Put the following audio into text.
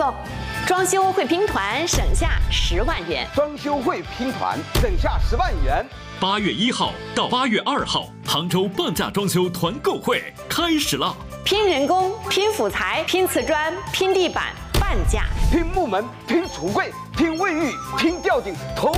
送。装修会拼团省下10万元， 装修会拼团省下10万元。 8月1号到8月2号，杭州半价装修团购会开始了。 拼人工、拼辅材、拼瓷砖、拼地板，半价。 拼木门、拼橱柜、拼卫浴、拼吊顶，